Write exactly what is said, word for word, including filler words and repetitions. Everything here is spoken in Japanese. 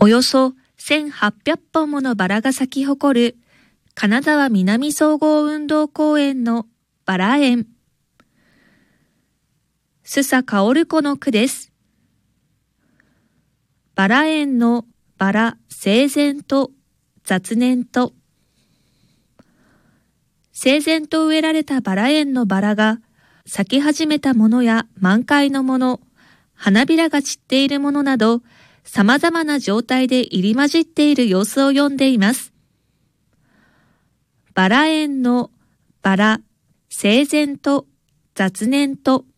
およそせんはっぴゃっぽんものバラが咲き誇る金沢南総合運動公園のバラ園。須佐薫子の句です。バラ園のバラ整然と雑念と。整然と植えられたバラ園のバラが咲き始めたものや満開のもの、花びらが散っているものなど、様々な状態で入り混じっている様子を読んでいます。バラ園のバラ整然と雑念と。